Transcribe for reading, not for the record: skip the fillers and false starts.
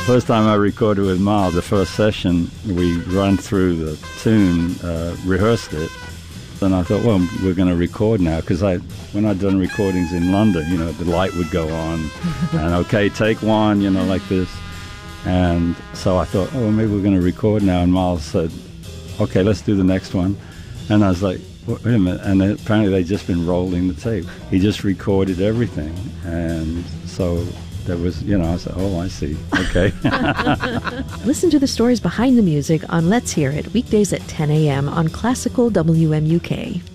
First time I recorded with Miles, the first session, we run through the tune, rehearsed it, and I thought, well, we're going to record now, because when I'd done recordings in London, you know, the light would go on, and okay, take one, you know, like this. And so I thought, oh, well, maybe we're going to record now, and Miles said, okay, let's do the next one. And I was like, wait a minute, and apparently they'd just been rolling the tape. He just recorded everything, and so there was, you know, I said, oh, I see, okay. Listen to the stories behind the music on Let's Hear It, weekdays at 10 a.m. on Classical WMUK.